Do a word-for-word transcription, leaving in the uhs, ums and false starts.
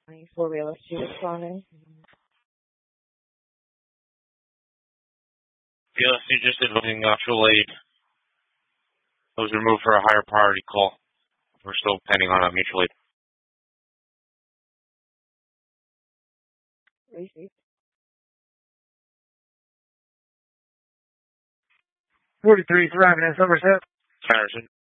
For real estate responding. B L S C just advising actual aid was removed for a higher priority call. We're still pending on a mutual aid. Receive. forty-three, driving in Somerset. Patterson.